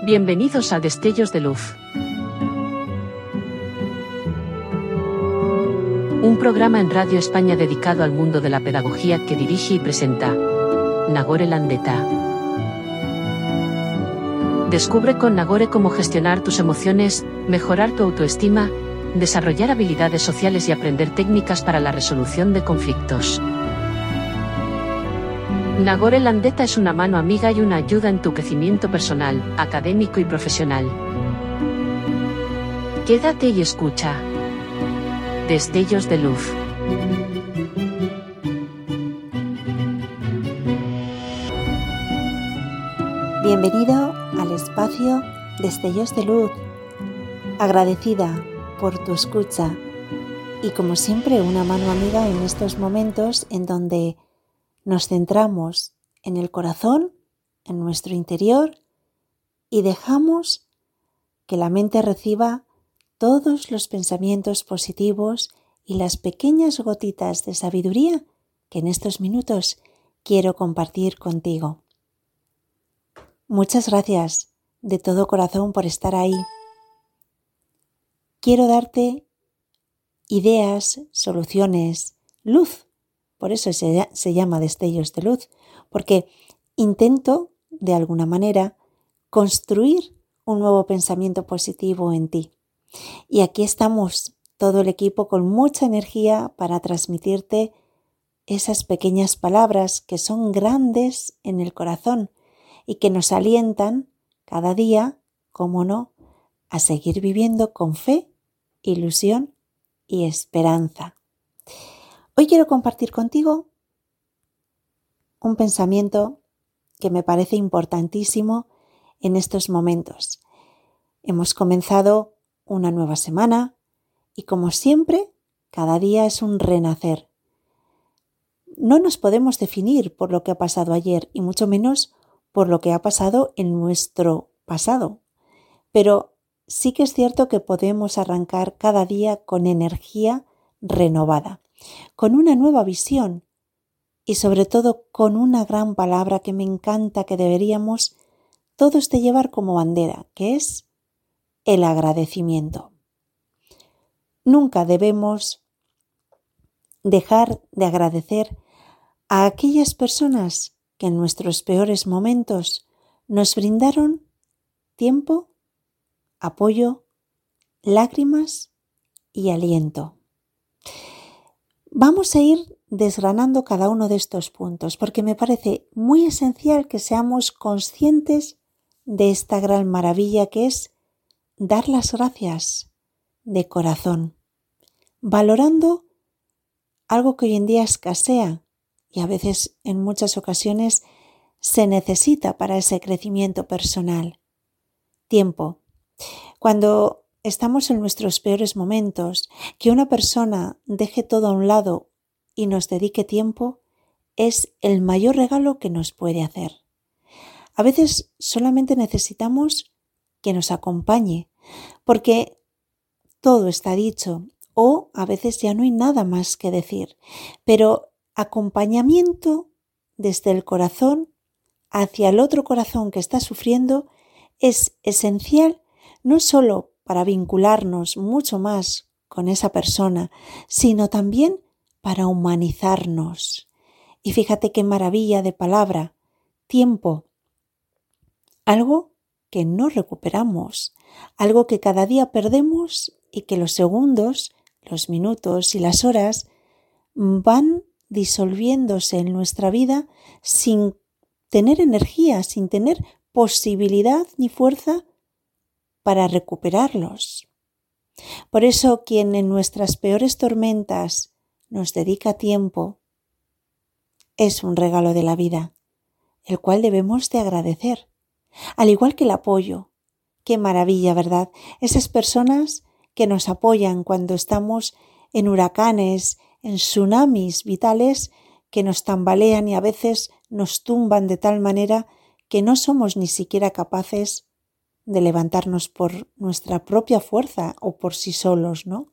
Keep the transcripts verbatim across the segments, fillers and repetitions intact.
Bienvenidos a Destellos de Luz. Un programa en Radio España dedicado al mundo de la pedagogía que dirige y presenta Nagore Landeta. Descubre con Nagore cómo gestionar tus emociones, mejorar tu autoestima, desarrollar habilidades sociales y aprender técnicas para la resolución de conflictos. Nagore Landeta es una mano amiga y una ayuda en tu crecimiento personal, académico y profesional. Quédate y escucha. Destellos de Luz. Bienvenido al espacio Destellos de Luz. Agradecida por tu escucha y como siempre una mano amiga en estos momentos en donde nos centramos en el corazón, en nuestro interior y dejamos que la mente reciba todos los pensamientos positivos y las pequeñas gotitas de sabiduría que en estos minutos quiero compartir contigo. Muchas gracias de todo corazón por estar ahí. Quiero darte ideas, soluciones, luz. Por eso se, se llama Destellos de Luz, porque intento, de alguna manera, construir un nuevo pensamiento positivo en ti. Y aquí estamos, todo el equipo, con mucha energía para transmitirte esas pequeñas palabras que son grandes en el corazón y que nos alientan cada día, cómo no, a seguir viviendo con fe, ilusión y esperanza. Hoy quiero compartir contigo un pensamiento que me parece importantísimo en estos momentos. Hemos comenzado una nueva semana y como siempre, cada día es un renacer. No nos podemos definir por lo que ha pasado ayer y mucho menos por lo que ha pasado en nuestro pasado, pero sí que es cierto que podemos arrancar cada día con energía renovada, con una nueva visión y sobre todo con una gran palabra que me encanta que deberíamos todos de llevar como bandera, que es el agradecimiento. Nunca debemos dejar de agradecer a aquellas personas que en nuestros peores momentos nos brindaron tiempo, apoyo, lágrimas y aliento. Vamos a ir desgranando cada uno de estos puntos porque me parece muy esencial que seamos conscientes de esta gran maravilla que es dar las gracias de corazón, valorando algo que hoy en día escasea y a veces en muchas ocasiones se necesita para ese crecimiento personal. Tiempo. Cuando estamos en nuestros peores momentos, que una persona deje todo a un lado y nos dedique tiempo es el mayor regalo que nos puede hacer. A veces solamente necesitamos que nos acompañe, porque todo está dicho o a veces ya no hay nada más que decir, pero acompañamiento desde el corazón hacia el otro corazón que está sufriendo es esencial no solo para vincularnos mucho más con esa persona, sino también para humanizarnos. Y fíjate qué maravilla de palabra, tiempo, algo que no recuperamos, algo que cada día perdemos y que los segundos, los minutos y las horas van disolviéndose en nuestra vida sin tener energía, sin tener posibilidad ni fuerza para recuperarlos. Por eso quien en nuestras peores tormentas nos dedica tiempo es un regalo de la vida, el cual debemos de agradecer, al igual que el apoyo. Qué maravilla, ¿verdad? Esas personas que nos apoyan cuando estamos en huracanes, en tsunamis vitales que nos tambalean y a veces nos tumban de tal manera que no somos ni siquiera capaces de levantarnos por nuestra propia fuerza o por sí solos, ¿no?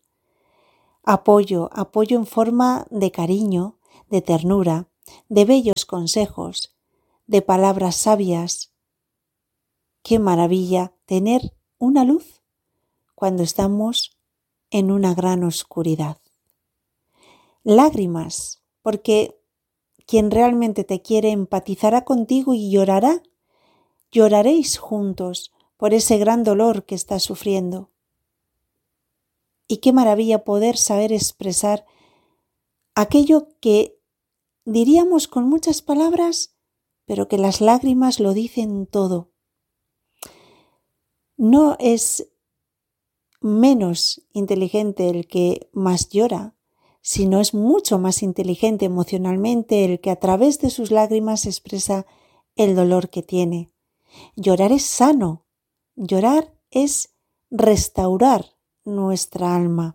Apoyo, apoyo en forma de cariño, de ternura, de bellos consejos, de palabras sabias, Qué maravilla tener una luz cuando estamos en una gran oscuridad. Lágrimas, porque quien realmente te quiere empatizará contigo y llorará. Lloraréis juntos por ese gran dolor que estás sufriendo. Y qué maravilla poder saber expresar aquello que diríamos con muchas palabras, pero que las lágrimas lo dicen todo. No es menos inteligente el que más llora, sino es mucho más inteligente emocionalmente el que a través de sus lágrimas expresa el dolor que tiene. Llorar es sano, llorar es restaurar nuestra alma.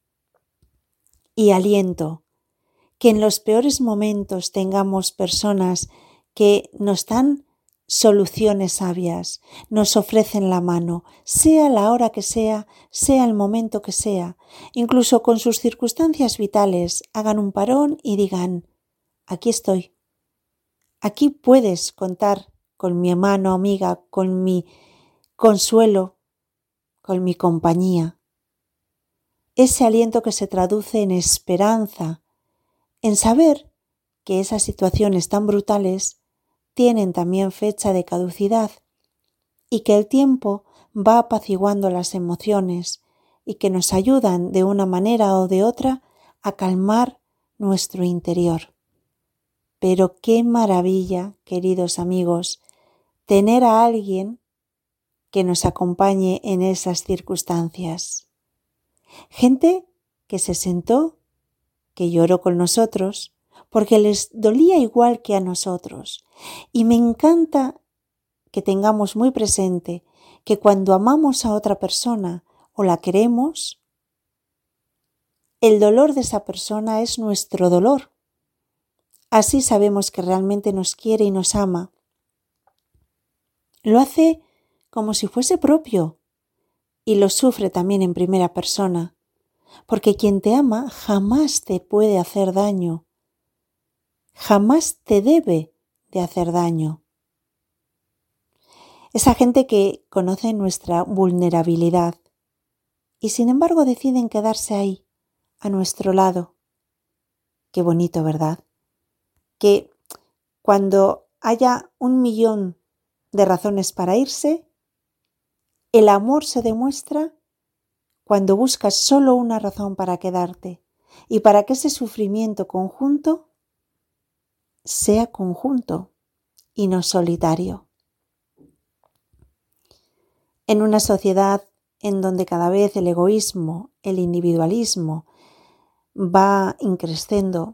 Y aliento, que en los peores momentos tengamos personas que nos dan soluciones sabias, nos ofrecen la mano, sea la hora que sea, sea el momento que sea, incluso con sus circunstancias vitales, hagan un parón y digan, aquí estoy, aquí puedes contar con mi mano amiga, con mi consuelo, con mi compañía. Ese aliento que se traduce en esperanza, en saber que esas situaciones tan brutales tienen también fecha de caducidad y que el tiempo va apaciguando las emociones y que nos ayudan de una manera o de otra a calmar nuestro interior. Pero qué maravilla, queridos amigos, tener a alguien que nos acompañe en esas circunstancias. Gente que se sentó, que lloró con nosotros, porque les dolía igual que a nosotros. Y me encanta que tengamos muy presente que cuando amamos a otra persona o la queremos, el dolor de esa persona es nuestro dolor. Así sabemos que realmente nos quiere y nos ama. Lo hace como si fuese propio y lo sufre también en primera persona, porque quien te ama jamás te puede hacer daño, jamás te debe de hacer daño. Esa gente que conoce nuestra vulnerabilidad y sin embargo deciden quedarse ahí, a nuestro lado. Qué bonito, ¿verdad? Que cuando haya un millón de razones para irse, el amor se demuestra cuando buscas solo una razón para quedarte y para que ese sufrimiento conjunto sea conjunto y no solitario. En una sociedad en donde cada vez el egoísmo, el individualismo va increciendo,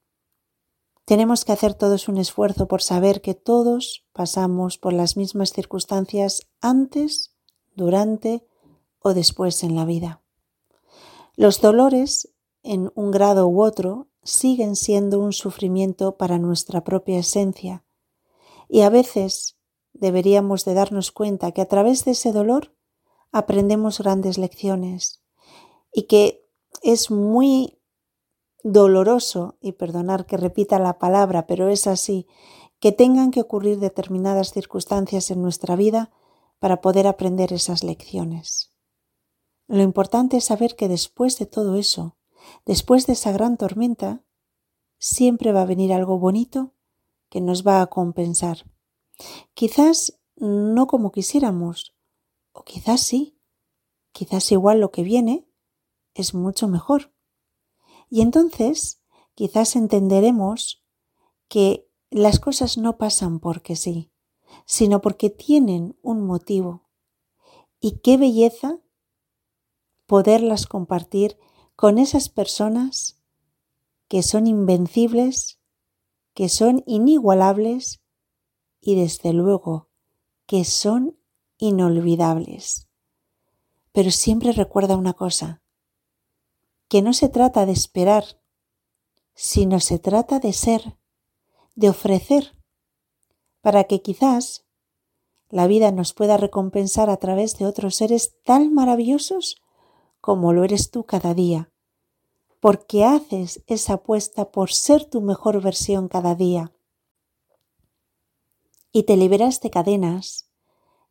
tenemos que hacer todos un esfuerzo por saber que todos pasamos por las mismas circunstancias antes, durante o después en la vida. Los dolores, en un grado u otro, siguen siendo un sufrimiento para nuestra propia esencia y a veces deberíamos de darnos cuenta que a través de ese dolor aprendemos grandes lecciones y que es muy doloroso, y perdonar que repita la palabra, pero es así, que tengan que ocurrir determinadas circunstancias en nuestra vida para poder aprender esas lecciones. Lo importante es saber que después de todo eso, después de esa gran tormenta, siempre va a venir algo bonito que nos va a compensar. Quizás no como quisiéramos, o quizás sí, quizás igual lo que viene es mucho mejor. Y entonces quizás entenderemos que las cosas no pasan porque sí, sino porque tienen un motivo. Y qué belleza poderlas compartir con esas personas que son invencibles, que son inigualables y desde luego que son inolvidables. Pero siempre recuerda una cosa, que no se trata de esperar, sino se trata de ser, de ofrecer, para que quizás la vida nos pueda recompensar a través de otros seres tan maravillosos como lo eres tú cada día, porque haces esa apuesta por ser tu mejor versión cada día. Y te liberas de cadenas,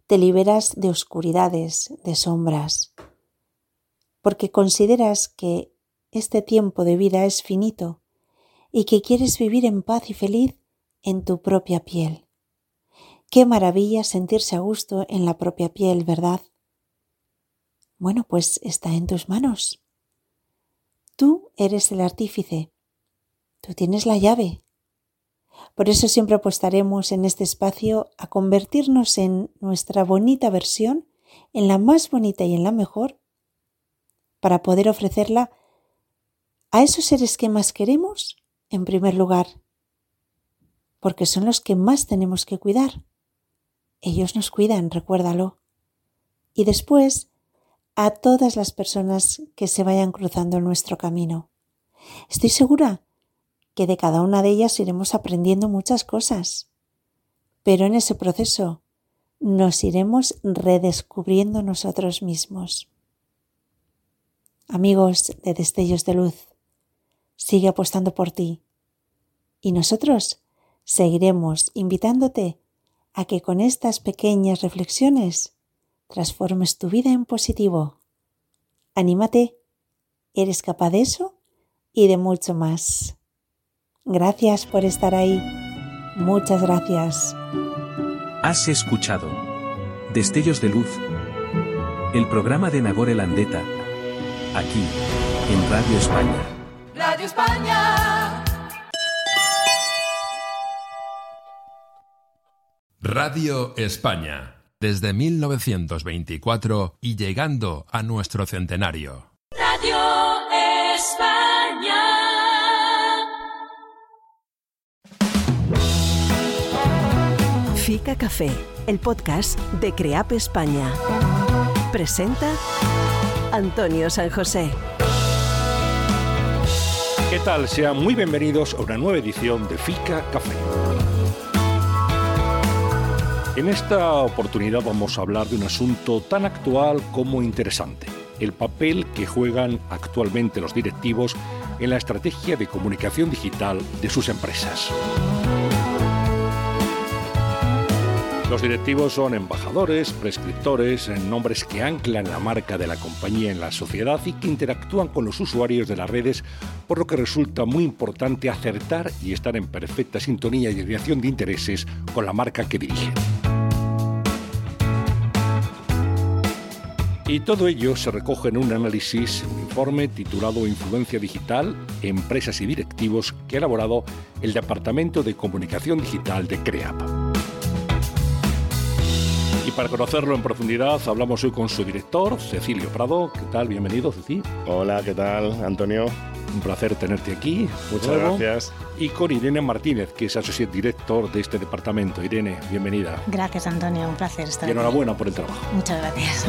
te liberas de oscuridades, de sombras, porque consideras que este tiempo de vida es finito y que quieres vivir en paz y feliz en tu propia piel. Qué maravilla sentirse a gusto en la propia piel, ¿verdad? Bueno, pues está en tus manos. Tú eres el artífice. Tú tienes la llave. Por eso siempre apostaremos en este espacio a convertirnos en nuestra bonita versión, en la más bonita y en la mejor, para poder ofrecerla a esos seres que más queremos, en primer lugar, porque son los que más tenemos que cuidar. Ellos nos cuidan, recuérdalo. Y después, a todas las personas que se vayan cruzando en nuestro camino. Estoy segura que de cada una de ellas iremos aprendiendo muchas cosas, pero en ese proceso nos iremos redescubriendo nosotros mismos. Amigos de Destellos de Luz, sigue apostando por ti y nosotros seguiremos invitándote a que con estas pequeñas reflexiones transformes tu vida en positivo. Anímate, eres capaz de eso y de mucho más. Gracias por estar ahí. Muchas gracias. Has escuchado Destellos de Luz, el programa de Nagore Landeta, aquí en Radio España. Radio España. Radio España. Desde mil novecientos veinticuatro y llegando a nuestro centenario. Radio España. Fica Café, el podcast de CREAP España. Presenta Antonio San José. ¿Qué tal? Sean muy bienvenidos a una nueva edición de Fica Café. En esta oportunidad vamos a hablar de un asunto tan actual como interesante: el papel que juegan actualmente los directivos en la estrategia de comunicación digital de sus empresas. Los directivos son embajadores, prescriptores, nombres que anclan la marca de la compañía en la sociedad y que interactúan con los usuarios de las redes, por lo que resulta muy importante acertar y estar en perfecta sintonía y alineación de intereses con la marca que dirigen. Y todo ello se recoge en un análisis, un informe titulado Influencia Digital, Empresas y Directivos, que ha elaborado el Departamento de Comunicación Digital de CREAP. Y para conocerlo en profundidad, hablamos hoy con su director, Cecilio Prado. ¿Qué tal? Bienvenido, Ceci. Hola, ¿qué tal, Antonio? Un placer tenerte aquí. Muchas luego. gracias. Y con Irene Martínez, que es Associate Director de este departamento. Irene, bienvenida. Gracias, Antonio. Un placer estar aquí. Y enhorabuena aquí. por el trabajo. Muchas gracias.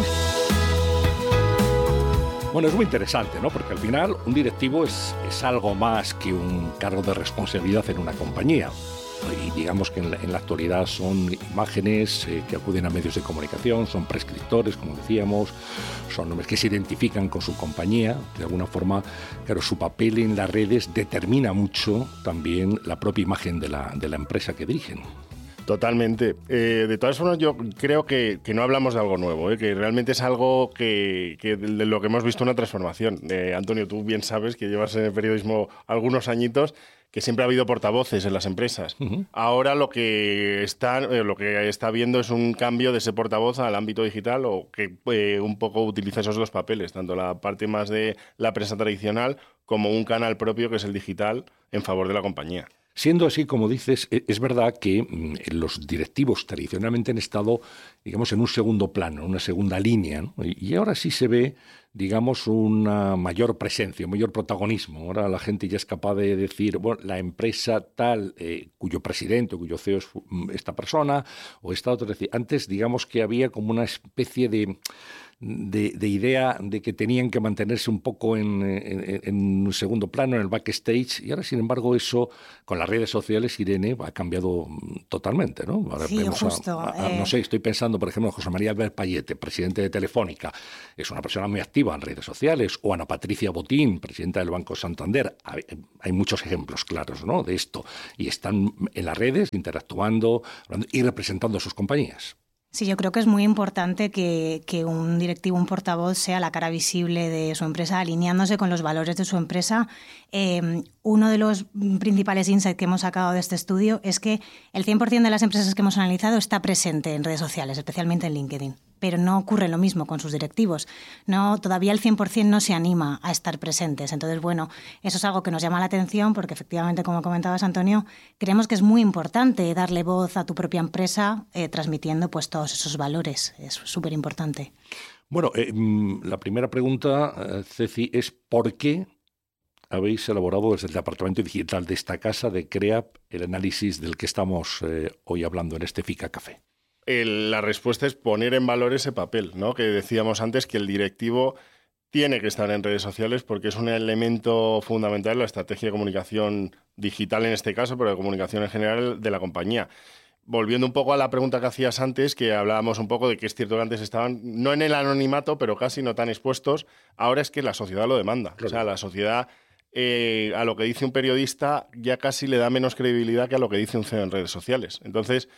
Bueno, es muy interesante, ¿no? Porque al final un directivo es, es algo más que un cargo de responsabilidad en una compañía. Y digamos que en la, en la actualidad son imágenes eh, que acuden a medios de comunicación, son prescriptores, como decíamos, son nombres que se identifican con su compañía. De alguna forma, claro, su papel en las redes determina mucho también la propia imagen de la, de la empresa que dirigen. Totalmente. Eh, de todas formas, yo creo que, que no hablamos de algo nuevo, ¿eh? Que realmente es algo que, que de lo que hemos visto una transformación. Eh, Antonio, tú bien sabes que llevas en el periodismo algunos añitos, que siempre ha habido portavoces en las empresas. Uh-huh. Ahora lo que está eh, lo que está viendo es un cambio de ese portavoz al ámbito digital, o que eh, un poco utiliza esos dos papeles, tanto la parte más de la prensa tradicional como un canal propio que es el digital en favor de la compañía. Siendo así, como dices, es verdad que los directivos tradicionalmente han estado, digamos, en un segundo plano, una segunda línea, ¿no? Y ahora sí se ve, digamos, una mayor presencia, un mayor protagonismo. Ahora la gente ya es capaz de decir, bueno, la empresa tal, eh, cuyo presidente o cuyo C E O es esta persona o esta otra. Es decir, antes, digamos que había como una especie de... De, de idea de que tenían que mantenerse un poco en, en, en un segundo plano, en el backstage, y ahora, sin embargo, eso, con las redes sociales, Irene, ha cambiado totalmente, ¿no? Ahora sí, justo. A, a, eh... no sé, estoy pensando, por ejemplo, en José María Albert Payete, presidente de Telefónica, es una persona muy activa en redes sociales, o Ana Patricia Botín, presidenta del Banco Santander. Hay, hay muchos ejemplos claros, ¿no?, de esto, y están en las redes interactuando y representando a sus compañías. Sí, yo creo que es muy importante que, que un directivo, un portavoz, sea la cara visible de su empresa, alineándose con los valores de su empresa. Eh, uno de los principales insights que hemos sacado de este estudio es que el cien por ciento de las empresas que hemos analizado está presente en redes sociales, especialmente en LinkedIn. Pero no ocurre lo mismo con sus directivos. No, todavía el cien por ciento no se anima a estar presentes. Entonces, bueno, eso es algo que nos llama la atención porque, efectivamente, como comentabas, Antonio, creemos que es muy importante darle voz a tu propia empresa eh, transmitiendo pues, todos esos valores. Es súper importante. Bueno, eh, la primera pregunta, eh, Ceci, es ¿por qué habéis elaborado desde el departamento digital de esta casa de CREAP el análisis del que estamos eh, hoy hablando en este Fika Café? El, la respuesta es poner en valor ese papel, ¿no? Que decíamos antes que el directivo tiene que estar en redes sociales porque es un elemento fundamental en la estrategia de comunicación digital en este caso, pero de comunicación en general de la compañía. Volviendo un poco a la pregunta que hacías antes, que hablábamos un poco de que es cierto que antes estaban, no en el anonimato, pero casi no tan expuestos, ahora es que la sociedad lo demanda. Claro. O sea, la sociedad eh, a lo que dice un periodista ya casi le da menos credibilidad que a lo que dice un C E O en redes sociales. Entonces,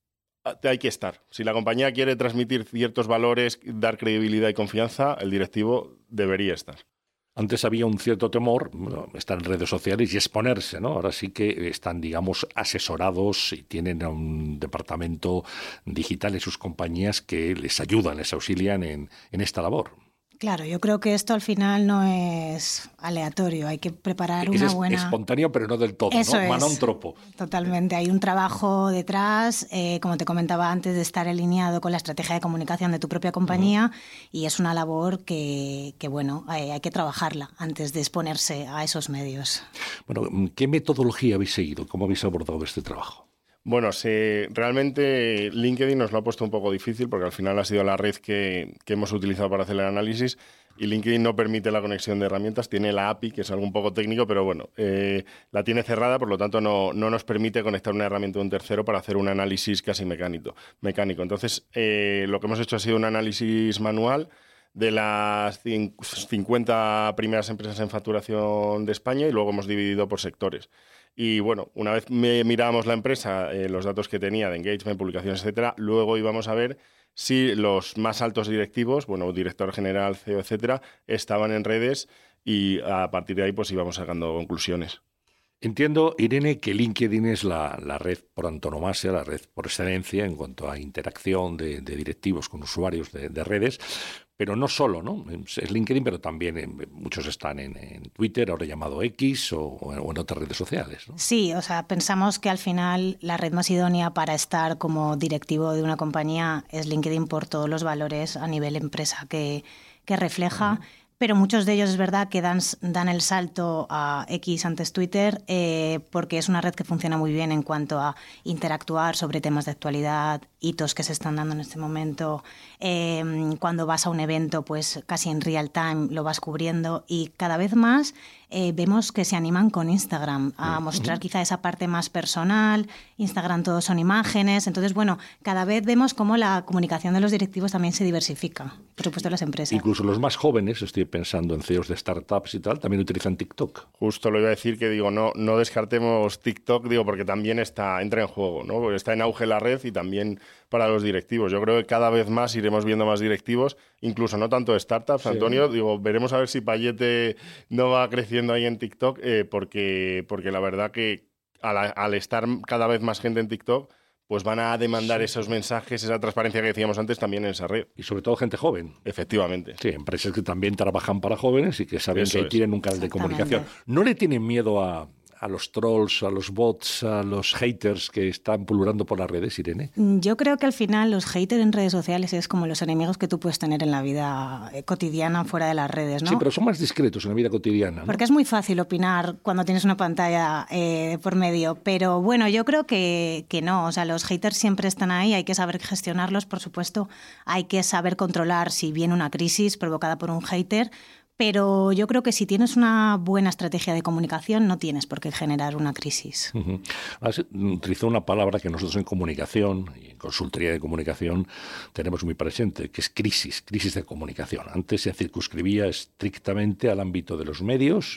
hay que estar. Si la compañía quiere transmitir ciertos valores, dar credibilidad y confianza, el directivo debería estar. Antes había un cierto temor, bueno, estar en redes sociales y exponerse, ¿no? Ahora sí que están, digamos, asesorados y tienen un departamento digital en sus compañías que les ayudan, les auxilian en, en esta labor. Claro, yo creo que esto al final no es aleatorio, hay que preparar es una buena... espontáneo, pero no del todo, Eso ¿no? Es. Manon tropo. Totalmente, hay un trabajo detrás, eh, como te comentaba antes, de estar alineado con la estrategia de comunicación de tu propia compañía uh-huh. y es una labor que, que bueno, hay, hay que trabajarla antes de exponerse a esos medios. Bueno, ¿qué metodología habéis seguido? ¿Cómo habéis abordado este trabajo? Bueno, se, realmente LinkedIn nos lo ha puesto un poco difícil porque al final ha sido la red que, que hemos utilizado para hacer el análisis y LinkedIn no permite la conexión de herramientas. Tiene la A P I, que es algo un poco técnico, pero bueno, eh, la tiene cerrada, por lo tanto no, no nos permite conectar una herramienta de un tercero para hacer un análisis casi mecánico. mecánico. Entonces, eh, lo que hemos hecho ha sido un análisis manual de las cincuenta primeras empresas en facturación de España y luego hemos dividido por sectores. Y bueno, una vez mirábamos la empresa, eh, los datos que tenía de engagement, publicaciones, etcétera, luego íbamos a ver si los más altos directivos, bueno, director general, C E O, etcétera, estaban en redes y a partir de ahí pues íbamos sacando conclusiones. Entiendo, Irene, que LinkedIn es la, la red por antonomasia, la red por excelencia en cuanto a interacción de, de directivos con usuarios de, de redes, pero no solo, ¿no? Es LinkedIn, pero también en, muchos están en, en Twitter, ahora llamado X, o, o en otras redes sociales, ¿no? Sí, o sea, pensamos que al final la red más idónea para estar como directivo de una compañía es LinkedIn por todos los valores a nivel empresa que, que refleja. Uh-huh. Pero muchos de ellos es verdad que dan, dan el salto a X antes Twitter eh, porque es una red que funciona muy bien en cuanto a interactuar sobre temas de actualidad, hitos que se están dando en este momento. Eh, cuando vas a un evento, pues casi en real time lo vas cubriendo y cada vez más eh, vemos que se animan con Instagram a mostrar quizá esa parte más personal. Instagram todo son imágenes. Entonces, bueno, cada vez vemos cómo la comunicación de los directivos también se diversifica, por supuesto, las empresas. Incluso los más jóvenes, estoy pensando en C E Os de startups y tal, también utilizan TikTok. Justo lo iba a decir, que digo, no, no descartemos TikTok, digo, porque también está, entra en juego, ¿no? Porque está en auge la red y también para los directivos. Yo creo que cada vez más iremos viendo más directivos, incluso no tanto de startups, sí. Antonio, digo, veremos a ver si Payete no va creciendo ahí en TikTok, eh, porque, porque la verdad que al, al estar cada vez más gente en TikTok, pues van a demandar sí. esos mensajes, esa transparencia que decíamos antes también en esa red. Y sobre todo gente joven. Efectivamente. Sí, empresas que también trabajan para jóvenes y que saben Eso que ahí tienen un canal de comunicación. ¿No le tienen miedo a, a los trolls, a los bots, a los haters que están pululando por las redes, Irene? Yo creo que al final los haters en redes sociales es como los enemigos que tú puedes tener en la vida cotidiana fuera de las redes, ¿no? Sí, pero son más discretos en la vida cotidiana, ¿no? Porque es muy fácil opinar cuando tienes una pantalla eh, por medio, pero bueno, yo creo que, que no, o sea, los haters siempre están ahí, hay que saber gestionarlos, por supuesto, hay que saber controlar si viene una crisis provocada por un hater. Pero yo creo que si tienes una buena estrategia de comunicación no tienes por qué generar una crisis. Uh-huh. Has utilizado una palabra que nosotros en comunicación y en consultoría de comunicación tenemos muy presente, que es crisis, crisis de comunicación. Antes se circunscribía estrictamente al ámbito de los medios,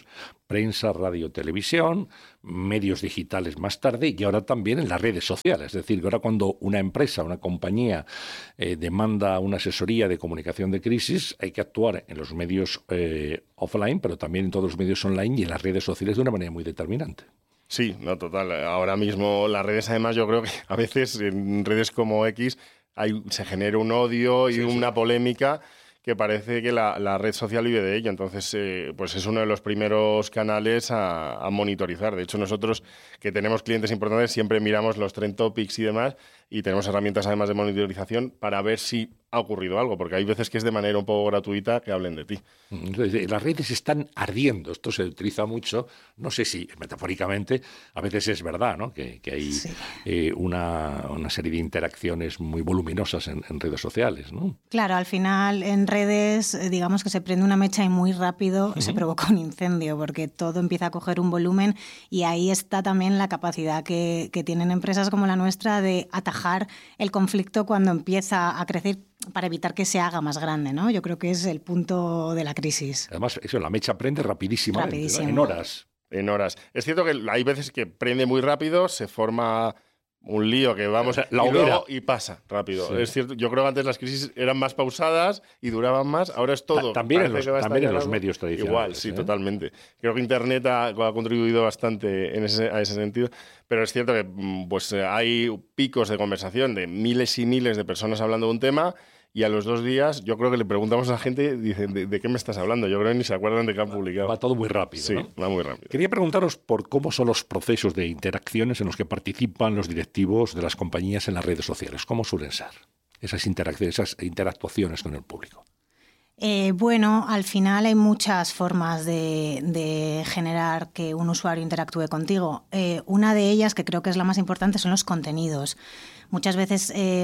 prensa, radio, televisión, medios digitales más tarde y ahora también en las redes sociales. Es decir, que ahora cuando una empresa, una compañía eh, demanda una asesoría de comunicación de crisis, hay que actuar en los medios eh, offline, pero también en todos los medios online y en las redes sociales de una manera muy determinante. Sí, no, total. Ahora mismo las redes, además, yo creo que a veces en redes como X hay, se genera un odio y sí, una sí. polémica que parece que la, la red social vive de ello. Entonces, eh, pues es uno de los primeros canales a, a monitorizar. De hecho, nosotros, que tenemos clientes importantes, siempre miramos los trend topics y demás, y tenemos herramientas además de monitorización para ver si ha ocurrido algo, porque hay veces que es de manera un poco gratuita que hablen de ti. Entonces, las redes están ardiendo, esto se utiliza mucho, no sé si metafóricamente, a veces es verdad, ¿no? que, que hay sí. eh, una, una serie de interacciones muy voluminosas en, en redes sociales, ¿no? Claro, al final en redes, digamos que se prende una mecha y muy rápido uh-huh. se provoca un incendio, porque todo empieza a coger un volumen, y ahí está también la capacidad que, que tienen empresas como la nuestra de atajar el conflicto cuando empieza a crecer, para evitar que se haga más grande, ¿no? Yo creo que es el punto de la crisis. Además, eso, la mecha prende rapidísimamente, Rapidísimo. ¿no? En horas. En horas. Es cierto que hay veces que prende muy rápido, se forma un lío que vamos o sea, la y, hoguera. luego, y pasa rápido. Sí. Es cierto, yo creo que antes las crisis eran más pausadas y duraban más, ahora es todo. También en los, también en los medios tradicionales. Igual, sí, ¿eh? Totalmente. Creo que Internet ha, ha contribuido bastante en ese, a ese sentido, pero es cierto que pues, hay picos de conversación de miles y miles de personas hablando de un tema, y a los dos días yo creo que le preguntamos a la gente, dicen, ¿de, de qué me estás hablando? Yo creo que ni se acuerdan de qué han publicado. Va todo muy rápido, Sí, ¿no? va muy rápido. Quería preguntaros por cómo son los procesos de interacciones en los que participan los directivos de las compañías en las redes sociales. ¿Cómo suelen ser esas interacciones, esas interactuaciones con el público? Eh, bueno, al final hay muchas formas de, de generar que un usuario interactúe contigo. Eh, una de ellas, que creo que es la más importante, son los contenidos. Muchas veces eh,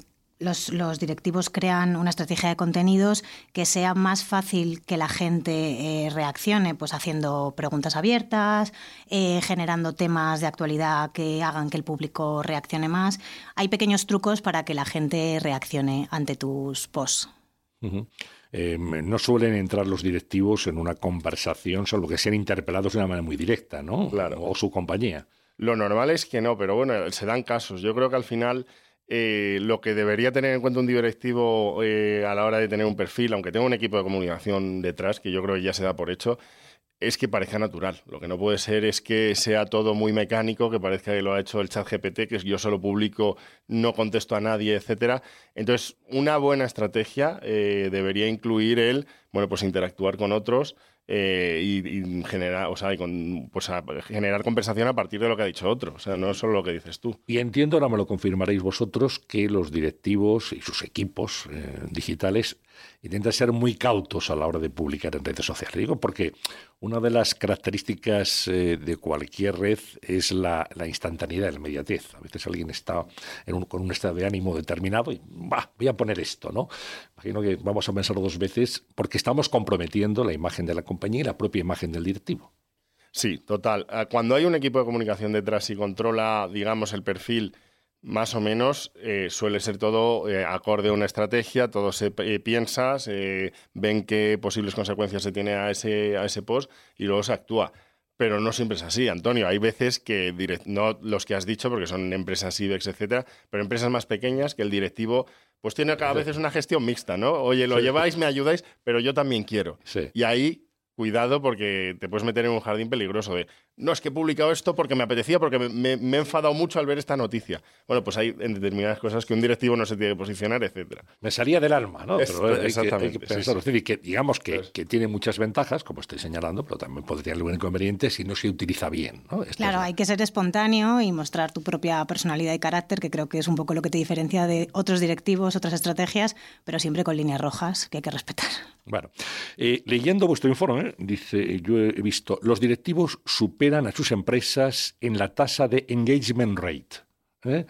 Los, los directivos crean una estrategia de contenidos que sea más fácil que la gente eh, reaccione, pues haciendo preguntas abiertas, eh, generando temas de actualidad que hagan que el público reaccione más. Hay pequeños trucos para que la gente reaccione ante tus posts. Uh-huh. Eh, no suelen entrar los directivos en una conversación, salvo que sean interpelados de una manera muy directa, ¿no? Claro. O su compañía. Lo normal es que no, pero bueno, se dan casos. Yo creo que al final Eh, lo que debería tener en cuenta un directivo eh, a la hora de tener un perfil, aunque tenga un equipo de comunicación detrás, que yo creo que ya se da por hecho, es que parezca natural. Lo que no puede ser es que sea todo muy mecánico, que parezca que lo ha hecho el chat G P T, que yo solo publico, no contesto a nadie, etcétera. Entonces, una buena estrategia eh, debería incluir el, bueno, pues interactuar con otros eh, y, y generar, o sea, y con, pues a, generar conversación a partir de lo que ha dicho otro. O sea, no es solo lo que dices tú. Y entiendo, ahora me lo confirmaréis vosotros, que los directivos y sus equipos eh, digitales intentan ser muy cautos a la hora de publicar en redes sociales. Digo porque una de las características eh, de cualquier red es la, la instantaneidad, la inmediatez. A veces alguien está en un, con un estado de ánimo determinado y bah, voy a poner esto, ¿no? Imagino que vamos a pensarlo dos veces porque estamos comprometiendo la imagen de la compañía y la propia imagen del directivo. Sí, total. Cuando hay un equipo de comunicación detrás y controla, digamos, el perfil más o menos, eh, suele ser todo eh, acorde a una estrategia, todo se eh, piensa, se ven qué posibles consecuencias se tiene a ese, a ese post y luego se actúa. Pero no siempre es así, Antonio. Hay veces que, direct, no los que has dicho, porque son empresas IBEX, etcétera, pero empresas más pequeñas que el directivo pues tiene cada vez una gestión mixta, ¿no? Oye, lo sí. lleváis, me ayudáis, pero yo también quiero. Sí. Y ahí, cuidado, porque te puedes meter en un jardín peligroso de no, es que he publicado esto porque me apetecía, porque me, me, me he enfadado mucho al ver esta noticia. Bueno, pues hay en determinadas cosas que un directivo no se tiene que posicionar, etcétera. Me salía del alma, ¿no? Es, pero hay exactamente. Que, hay que pensarlo. Sí, sí. Y que digamos que, pues, que tiene muchas ventajas, como estoy señalando, pero también podría tener algún inconveniente si no se utiliza bien, ¿no? Esta claro, es la... hay que ser espontáneo y mostrar tu propia personalidad y carácter, que creo que es un poco lo que te diferencia de otros directivos, otras estrategias, pero siempre con líneas rojas que hay que respetar. Bueno, eh, leyendo vuestro informe, dice, yo he visto, los directivos superan a sus empresas en la tasa de engagement rate. ¿eh?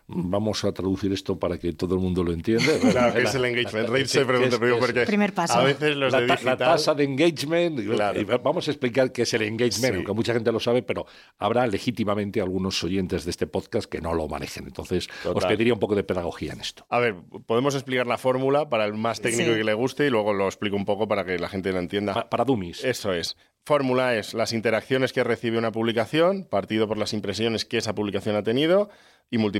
vamos a traducir esto para que todo el mundo lo entienda. Claro, que es el engagement rate, se pregunta, porque primer paso. A veces los la, de ta, digital... la tasa de engagement, claro. y vamos a explicar qué es el engagement, sí. aunque mucha gente lo sabe, pero habrá legítimamente algunos oyentes de este podcast que no lo manejen. Entonces, Total. os pediría un poco de pedagogía en esto. A ver, podemos explicar la fórmula para el más técnico sí. que le guste y luego lo explico un poco para que la gente lo entienda. Pa, para dummies. Eso es. Fórmula es las interacciones que recibe una publicación, partido por las impresiones que esa publicación ha tenido y multiplicado